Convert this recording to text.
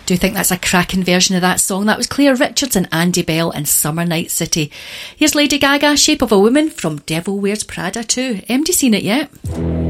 Do think that's a cracking version of that song. That was Claire Richards and Andy Bell in Summer Night City. Here's Lady Gaga, Shape of a Woman from Devil Wears Prada 2. MD seen it yet?